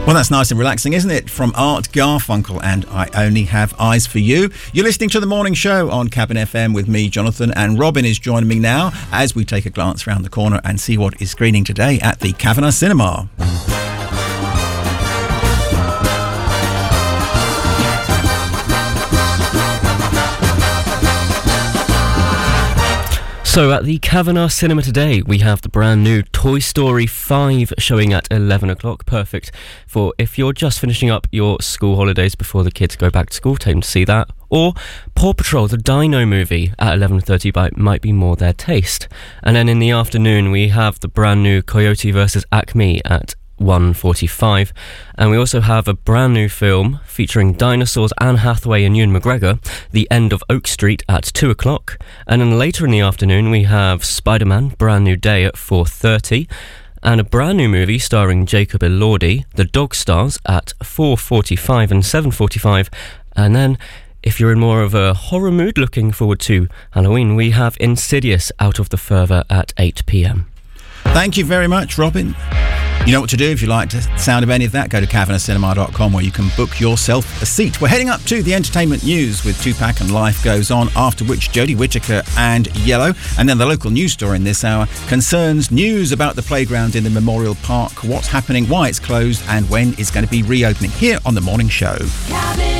Well, that's nice and relaxing, isn't it? From Art Garfunkel and I Only Have Eyes for You. You're listening to The Morning Show on Cabin FM with me, Jonathan, and Robin is joining me now as we take a glance around the corner and see what is screening today at the Kavanagh Cinema. So at the Kavanagh Cinema today, we have the brand new Toy Story 5 showing at 11 o'clock. Perfect for if you're just finishing up your school holidays before the kids go back to school, take them to see that. Or Paw Patrol, the Dino movie at 11:30 might be more their taste. And then in the afternoon, we have the brand new Coyote vs. Acme at 1:45, and we also have a brand new film featuring dinosaurs, Anne Hathaway and Ewan McGregor, The End of Oak Street at 2 o'clock, and then later in the afternoon we have Spider-Man Brand New Day at 4:30, and a brand new movie starring Jacob Elordi, The Dog Stars, at 4:45 and 7:45, and then if you're in more of a horror mood looking forward to Halloween, we have Insidious Out of the Further at 8 p.m. Thank you very much, Robin. You know what to do if you like the sound of any of that. Go to CavanaghCinema.com where you can book yourself a seat. We're heading up to the entertainment news with Tupac and Life Goes On, after which Jodie Whittaker and Yellow. And then the local news story in this hour concerns news about the playground in the Memorial Park, what's happening, why it's closed, and when it's going to be reopening here on The Morning Show.